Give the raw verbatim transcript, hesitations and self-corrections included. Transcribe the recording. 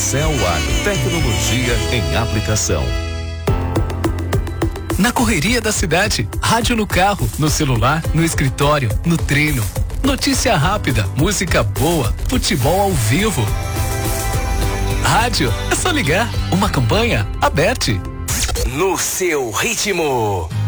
Céu Agro, tecnologia em aplicação. Na correria da cidade, rádio no carro, no celular, no escritório, no treino. Notícia rápida, música boa, futebol ao vivo. Rádio, é só ligar. Uma campanha aberta. No seu ritmo.